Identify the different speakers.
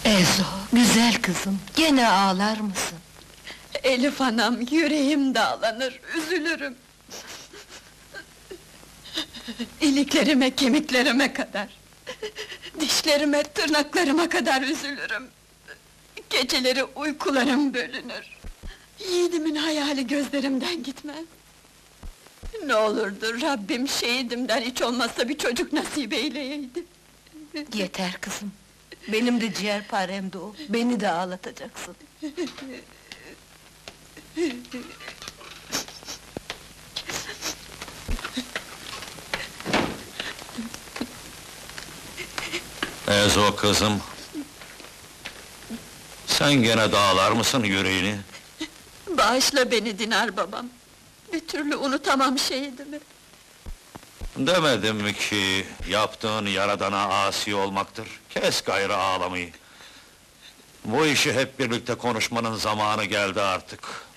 Speaker 1: Ezo, güzel kızım, gene ağlar mısın?
Speaker 2: Elif anam, yüreğim dağlanır, üzülürüm. İliklerime, kemiklerime kadar... Dişlerime, tırnaklarıma kadar üzülürüm. Geceleri uykularım bölünür. Yiğidimin hayali gözlerimden gitmez. Ne olurdu Rabbim şehidimden hiç olmazsa bir çocuk nasip eyleyeydi.
Speaker 1: Yeter kızım, benim de ciğerparemdi o, beni de ağlatacaksın.
Speaker 3: Ezo kızım! Sen gene dağlar mısın yüreğini?
Speaker 2: Bağışla beni Dinar babam. Bir türlü unutamam şehidimi.
Speaker 3: Demedim mi ki, yaptığın yaradana asi olmaktır? Kes gayrı ağlamayı! Bu işi hep birlikte konuşmanın zamanı geldi artık.